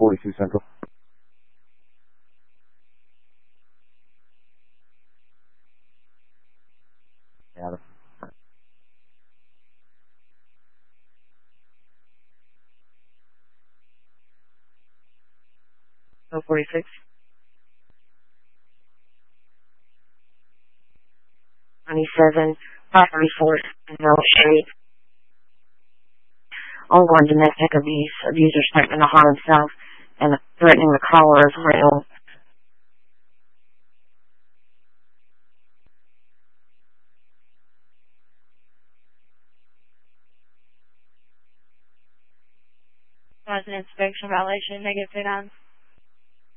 42 Central. Got it. 46. 97, property 4, no shade. Ongoing domestic abuse. Abusers threatening to harm himself and threatening the caller as well. Was an inspection violation, negative 29.